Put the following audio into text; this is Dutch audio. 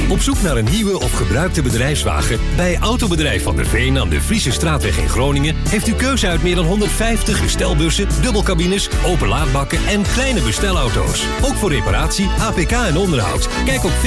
Op zoek naar een nieuwe of gebruikte bedrijfswagen? Bij Autobedrijf Van der Veen aan de Friese Straatweg in Groningen heeft u keuze uit meer dan 150 bestelbussen, dubbelcabines, openlaadbakken en kleine bestelauto's. Ook voor reparatie, APK en onderhoud. Kijk op